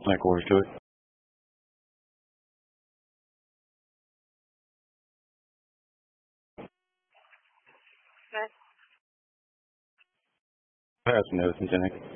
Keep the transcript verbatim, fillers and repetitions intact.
Nine quarters to it. Okay. Pass notice, Lieutenant.